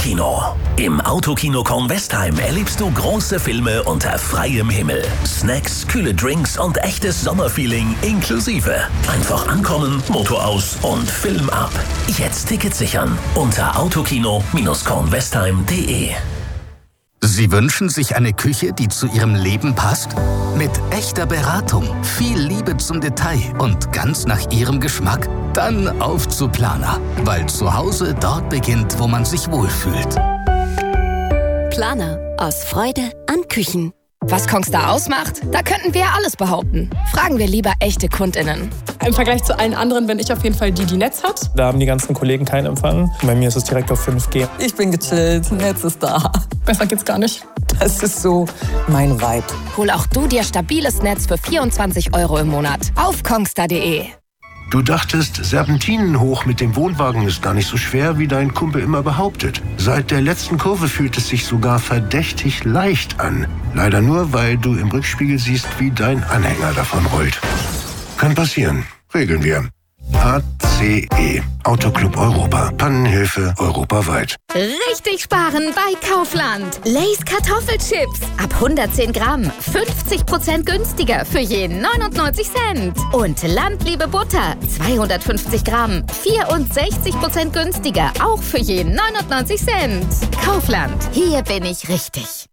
Autokino. Im Autokino Kornwestheim erlebst du große Filme unter freiem Himmel. Snacks, kühle Drinks und echtes Sommerfeeling inklusive. Einfach ankommen, Motor aus und Film ab. Jetzt Tickets sichern unter autokino-kornwestheim.de. Sie wünschen sich eine Küche, die zu Ihrem Leben passt? Mit echter Beratung, viel Liebe zum Detail und ganz nach Ihrem Geschmack? Dann auf zu Planer, weil zu Hause dort beginnt, wo man sich wohlfühlt. Planer, aus Freude an Küchen. Was Kongstar ausmacht? Da könnten wir ja alles behaupten. Fragen wir lieber echte KundInnen. Im Vergleich zu allen anderen bin ich auf jeden Fall die Netz hat. Da haben die ganzen Kollegen keinen Empfang. Bei mir ist es direkt auf 5G. Ich bin gechillt, Netz ist da. Besser geht's gar nicht. Das ist so mein Vibe. Hol auch du dir stabiles Netz für 24 € im Monat auf kongstar.de. Du dachtest, Serpentinen hoch mit dem Wohnwagen ist gar nicht so schwer, wie dein Kumpel immer behauptet. Seit der letzten Kurve fühlt es sich sogar verdächtig leicht an. Leider nur, weil du im Rückspiegel siehst, wie dein Anhänger davon rollt. Kann passieren. Regeln wir. ACE. Autoclub Europa. Pannenhilfe europaweit. Richtig sparen bei Kaufland. Lay's Kartoffelchips. Ab 110 Gramm. 50% günstiger für je 99 Cent. Und Landliebe Butter. 250 Gramm. 64% günstiger. Auch für je 99 Cent. Kaufland. Hier bin ich richtig.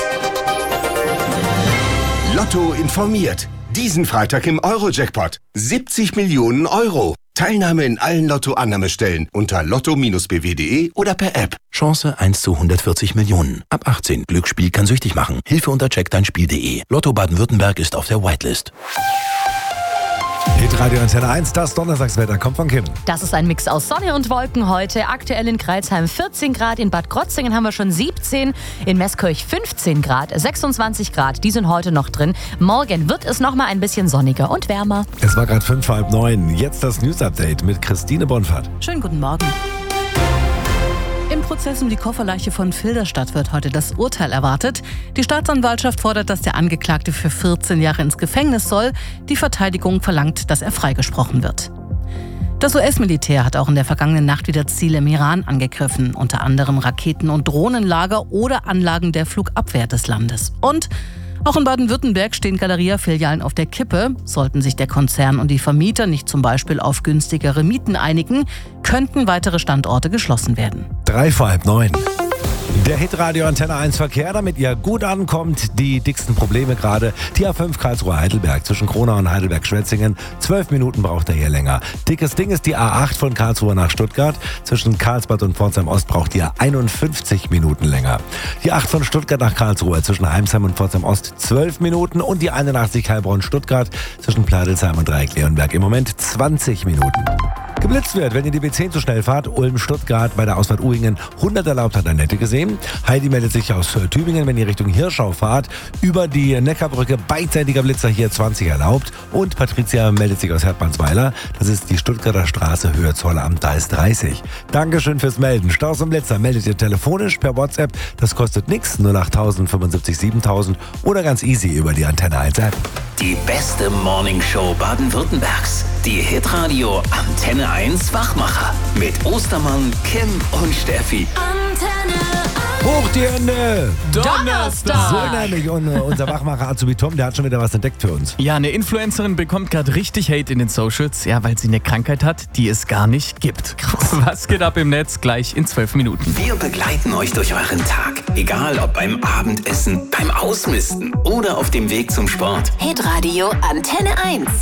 Lotto informiert. Diesen Freitag im Euro-Jackpot. 70 Millionen €. Teilnahme in allen Lotto-Annahmestellen unter lotto-bw.de oder per App. Chance 1 zu 140 Millionen. Ab 18. Glücksspiel kann süchtig machen. Hilfe unter checkdeinspiel.de. Lotto Baden-Württemberg ist auf der Whitelist. Hitradio Antenne 1, das Donnerstagswetter kommt von Kim. Das ist ein Mix aus Sonne und Wolken heute. Aktuell in Crailsheim 14 Grad, in Bad Krotzingen haben wir schon 17, in Meßkirch 15 Grad, 26 Grad, die sind heute noch drin. Morgen wird es noch mal ein bisschen sonniger und wärmer. Es war gerade 8:30. Jetzt das News-Update mit Christine Bonfart. Schönen guten Morgen. Im Prozess um die Kofferleiche von Filderstadt wird heute das Urteil erwartet. Die Staatsanwaltschaft fordert, dass der Angeklagte für 14 Jahre ins Gefängnis soll. Die Verteidigung verlangt, dass er freigesprochen wird. Das US-Militär hat auch in der vergangenen Nacht wieder Ziele im Iran angegriffen. Unter anderem Raketen- und Drohnenlager oder Anlagen der Flugabwehr des Landes. Und auch in Baden-Württemberg stehen Galeria-Filialen auf der Kippe. Sollten sich der Konzern und die Vermieter nicht zum Beispiel auf günstigere Mieten einigen, könnten weitere Standorte geschlossen werden. 8:45. Der Hitradio Antenne 1 Verkehr, damit ihr gut ankommt. Die dicksten Probleme gerade. Die A5 Karlsruhe-Heidelberg zwischen Kronau und Heidelberg-Schwetzingen. 12 Minuten braucht er hier länger. Dickes Ding ist die A8 von Karlsruhe nach Stuttgart. Zwischen Karlsbad und Pforzheim-Ost braucht ihr 51 Minuten länger. Die 8 von Stuttgart nach Karlsruhe zwischen Heimsheim und Pforzheim-Ost 12 Minuten. Und die 81 Heilbronn-Stuttgart zwischen Pladelsheim und Dreieck-Leonberg im Moment 20 Minuten. Geblitzt wird, wenn ihr die B10 zu schnell fahrt. Ulm-Stuttgart bei der Ausfahrt Uhingen 100 erlaubt, hat Annette gesehen. Heidi meldet sich aus Tübingen, wenn ihr Richtung Hirschau fahrt. Über die Neckarbrücke beidseitiger Blitzer hier 20 erlaubt. Und Patricia meldet sich aus Hertmannsweiler. Das ist die Stuttgarter Straße, Höhe Zollamt, da ist 30. Dankeschön fürs Melden. Staus und Blitzer meldet ihr telefonisch per WhatsApp. Das kostet nichts, 08000 75 7000 oder ganz easy über die Antenne 1 App. Die beste Morningshow Baden-Württembergs. Die Hitradio Antenne 1 Wachmacher. Mit Ostermann, Kim und Steffi. Antenne 1. Hoch die Hände! Donnerstag! So nämlich. Und unser Wachmacher Azubi Tom, der hat schon wieder was entdeckt für uns. Ja, eine Influencerin bekommt gerade richtig Hate in den Socials, ja, weil sie eine Krankheit hat, die es gar nicht gibt. Was geht ab im Netz? Gleich in 12 Minuten. Wir begleiten euch durch euren Tag. Egal ob beim Abendessen, beim Ausmisten oder auf dem Weg zum Sport. Hitradio Antenne 1.